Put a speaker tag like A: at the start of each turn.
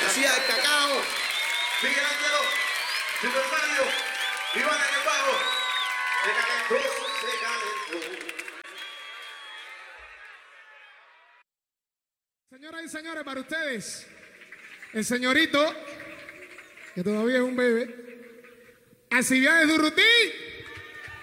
A: García del Cacao,
B: Miguel Ángelo, Super Mario, Iván en el bajo. Se calentó, se calentó.
C: Señoras y señores, para ustedes, el señorito, que todavía es un bebé, Alcibiades Durruti.